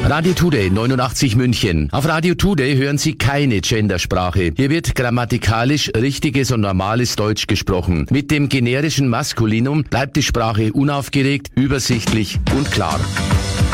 Radio Today 89 München. Auf Radio Today hören Sie keine Gendersprache. Hier wird grammatikalisch richtiges und normales Deutsch gesprochen. Mit dem generischen Maskulinum bleibt die Sprache unaufgeregt, übersichtlich und klar.